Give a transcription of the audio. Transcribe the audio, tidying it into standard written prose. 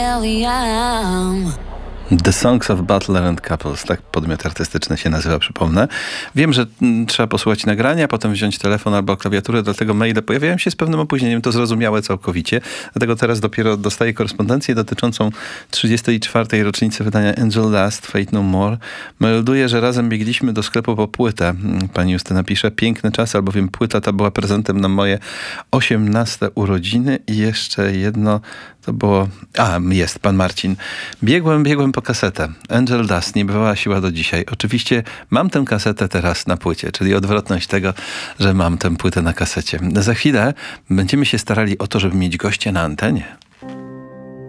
The Songs of Butler and Couples, tak podmiot artystyczny się nazywa, przypomnę. Wiem, że trzeba posłuchać nagrania, potem wziąć telefon albo klawiaturę, dlatego maile pojawiają się z pewnym opóźnieniem, to zrozumiałe całkowicie. Dlatego teraz dopiero dostaję korespondencję dotyczącą 34. rocznicy wydania Angel Dust, Fate No More. Melduję, że razem biegliśmy do sklepu po płytę. Pani Justyna pisze, piękny czas, albowiem płyta ta była prezentem na moje 18 urodziny i jeszcze jedno, to było... jest pan Marcin. Biegłem po kasetę. Angel Dust, niebywała siła do dzisiaj. Oczywiście mam tę kasetę teraz na płycie, czyli odwrotność tego, że mam tę płytę na kasecie. Za chwilę będziemy się starali o to, żeby mieć gościa na antenie.